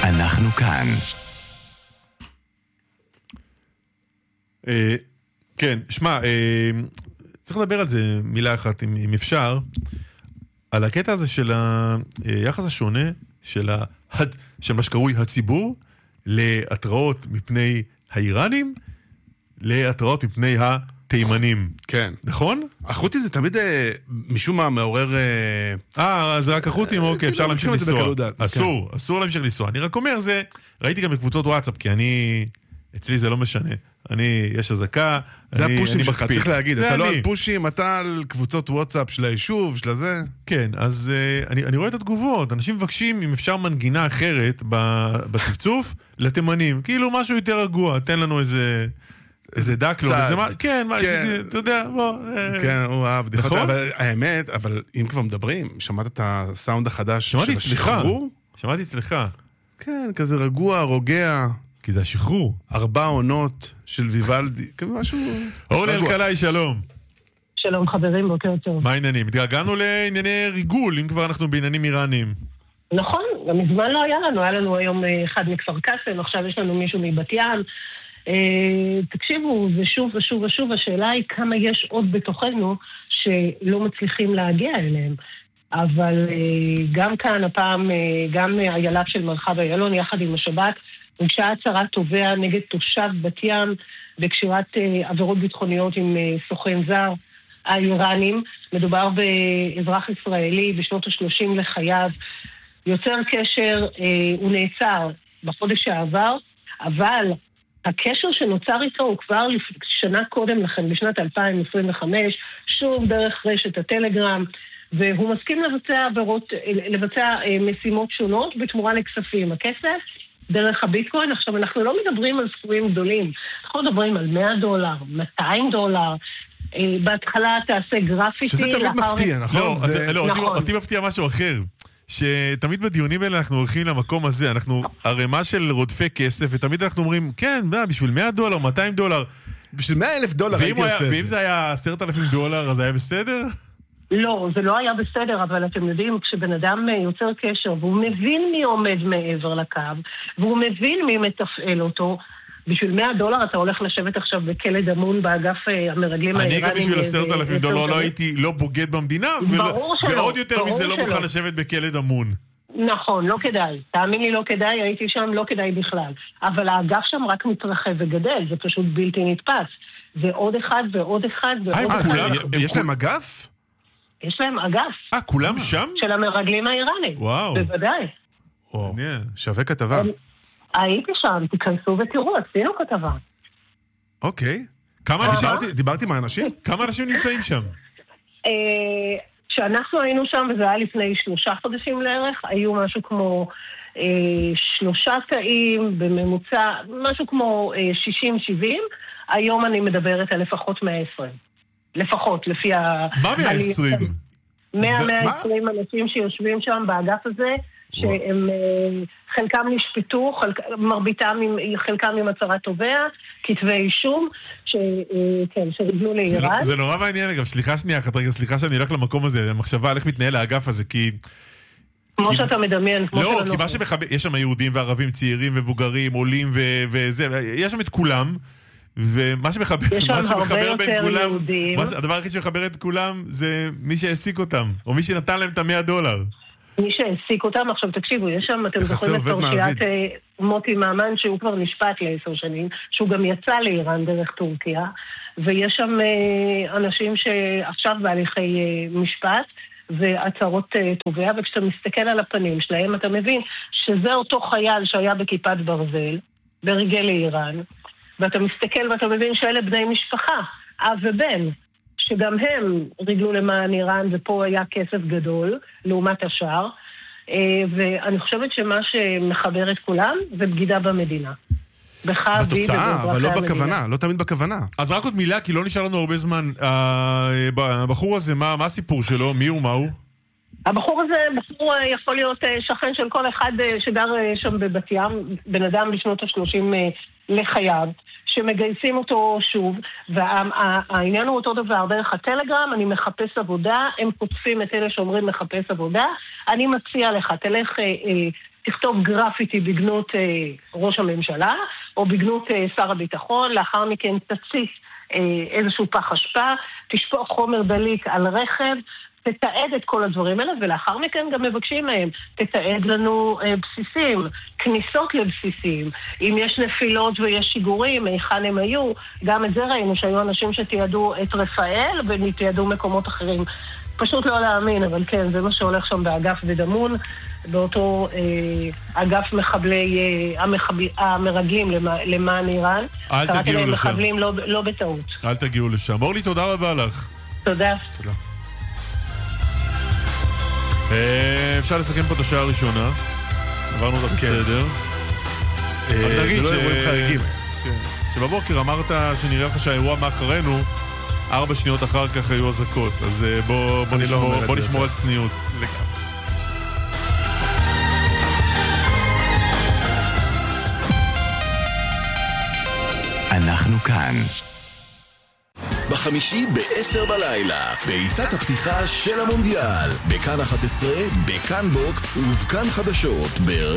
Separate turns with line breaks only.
אנחנו כאן.
כן, שמע, צריך לדבר על זה מילה אחת, אם אפשר, על הקטע הזה של היחס השונה של מה שקרוי הציבור, להתראות מפני האיראנים, להתראות מפני התימנים.
כן.
נכון?
החותי זה תמיד משום מה מעורר...
זה רק החותים, אוקיי, אפשר להמשיך לנסוע. אסור להמשיך לנסוע. אני רק אומר, ראיתי גם בקבוצות וואטסאפ, כי אצלי זה לא משנה. יש הזקה,
זה הפושים שלך, צריך להגיד. אתה לא על פושים, אתה על קבוצות וואטסאפ של היישוב, של הזה.
כן, אז אני רואה את התגובות. אנשים מבקשים אם אפשר מנגינה אחרת בצפצוף לתימנים. כאילו משהו יותר רגוע, תן לנו איזה דקלון, כן, אתה יודע, בוא.
כן, הוא אהב. נכון? האמת, אבל אם כבר מדברים, שמעת את הסאונד החדש של השחרור?
שמעתי אצלך.
כן, כזה רגוע, רוגע.
כי זה השחרור.
4 עונות של ויוולדי, משהו...
אורלי אלקלעי, שלום.
שלום חברים, בוקר טוב.
מה העניינים? התגעגענו לענייני ריגול, אם כבר אנחנו בעניינים איראנים.
נכון, גם מזמן לא היה לנו היום אחד מכפר קאסם, עכשיו יש לנו מישהו מבת ים. תקשיבו, זה שוב ושוב ושוב, השאלה היא כמה יש עוד בתוכנו שלא מצליחים להגיע אליהם. אבל גם כאן הפעם, גם היל"ב של מרחב איילון יחד עם השב"כ, הוגשה הצהרת תובע נגד תושב בת ים בקשירת עבירות ביטחוניות עם סוכן זר האיראנים. מדובר באזרח ישראלי בשנות ה-30 לחייו, יוצר קשר, הוא נעצר בחודש שעבר, אבל הקשר שנוצר איתו הוא כבר שנה קודם לכן, בשנת 2025, שוב דרך רשת הטלגרם, והוא מסכים לבצע משימות שונות בתמורה לכספים. הכסף דרך הביטקוין. עכשיו אנחנו לא מדברים על סכומים גדולים, אנחנו מדברים על $100, $200. בהתחלה תעשה גרפיטי.
שזה תמיד מפתיע, נכון?
לא, אותי מפתיע משהו אחר. שתמיד בדיונים האלה אנחנו הולכים למקום הזה, אנחנו הרמה של רודפי כסף, ותמיד אנחנו אומרים, כן, בשביל $100, $200.
בשביל $100,000 הייתי עושה.
ואם זה היה $10,000, אז היה בסדר?
לא, זה לא היה בסדר, אבל אתם יודעים, כשבן אדם יוצר קשר, והוא מבין מי עומד מעבר לקו, והוא מבין מי מתפעל אותו, בשביל $100 אתה הולך לשבת עכשיו בכלא דמון באגף המרגלים האיראנים.
אני גם בשביל $10,000 לא הייתי לא בוגד במדינה, ועוד יותר מזה לא מוכן לשבת בכלא דמון.
נכון, לא כדאי. תאמין לי, לא כדאי, הייתי שם, לא כדאי בכלל. אבל האגף שם רק מתרחב וגדל, זה פשוט בלתי נתפס. זה עוד אחד ועוד אחד ועוד אחד.
יש להם אגף?
יש להם אגף.
כולם שם?
של המרגלים האיראנים.
וואו.
בוודאי.
שווה כתבה.
הייתי שם, תיכנסו ותראו, עשינו כתבה.
אוקיי. דיברתי עם האנשים?
כמה אנשים נמצאים שם?
כשאנחנו היינו שם, וזה היה לפני 3 חודשים לערך, היו משהו כמו 3 תאים, בממוצע, משהו כמו 60-70, היום אני מדברת על לפחות 120. לפחות, לפי
מה 120?
120 אנשים שיושבים שם באגף הזה, שהם חלקם נשפטו, חלקם עם הצהרת תובע, כתבי אישום, שריגלו לאיראן.
זה נורא מעניין, אגב, סליחה שאני הולך למקום הזה, המחשבה על איך מתנהל האגף הזה, כי...
כמו שאתה מדמיין, כמו
לא, כי מה שמחבר, יש שם יהודים וערבים, צעירים ומבוגרים, עולים וזה, יש שם את כולם, ומה שמחבר בין כולם, הדבר הכי שמחבר את כולם, זה מי שהעסיק אותם, או מי שנתן להם את $100.
מי שהעסיק אותם, עכשיו תקשיבו, יש שם, אתם זוכרים את פרשיית מוטי מאמן, שהוא כבר נשפט ל10 שנים, שהוא גם יצא לאיראן דרך טורקיה, ויש שם אנשים שעכשיו בהליכי משפט, והצהרות תובע, וכשאתה מסתכל על הפנים שלהם, אתה מבין שזה אותו חייל שהיה בכיפת ברזל, ברגל לאיראן, ואתה מסתכל ואתה מבין שאלה בני משפחה, אב ובן, שגם הם ריגלו למען איראן, ופה היה כסף גדול, לעומת השאר, ואני חושבת שמה שמחבר את כולם, זה בגידה במדינה.
בתוצאה, אבל לא בכוונה, לא תמיד בכוונה.
אז רק עוד מילה, כי לא נשאר לנו הרבה זמן. הבחור הזה, מה הסיפור שלו? מי הוא, מה הוא?
הבחור הזה, בחור יכול להיות שכן של כל אחד שגר שם בבת ים, בן אדם בשנות ה-30 לחייו, שמגייסים אותו שוב, והעניין הוא אותו דבר, דרך הטלגרם, אני מחפש עבודה, הם כותפים את אלה שאומרים מחפש עבודה, אני מציע לך, תלך, תכתוב גרפיטי בגנות ראש הממשלה, או בגנות שר הביטחון, לאחר מכן תציף איזשהו פח אשפה, תשפוך חומר דליק על רכב, תתעד את כל הדברים האלה, ולאחר מכן גם מבקשים מהם, תתעד לנו בסיסים, כניסות לבסיסים, אם יש נפילות ויש שיגורים, היכן הם היו, גם את זה ראינו שהיו אנשים שתיעדו את רפאל ותיעדו מקומות אחרים. פשוט לא להאמין, אבל כן, זה מה שהולך שם באגף בדמון, באותו אגף מחבלי, המרגלים למען איראן.
אל תגיעו לשם.
מחבלים לא בטעות.
אל תגיעו לשם. אורלי, תודה רבה לך.
תודה.
תודה.
אפשר לסכם פה את השעה הראשונה. עברנו אותה בסדר.
נגיד
שבבוקר אמרת שנראה לך שהאירוע מאחרינו, 4 שניות אחר כך היו אזעקות, אז בוא נשמור על צניעות.
אנחנו כאן. בחמישי ב-10 בלילה, בעיטת הפתיחה של המונדיאל, בכאן 11, בכאן בוקס ובכאן חדשות,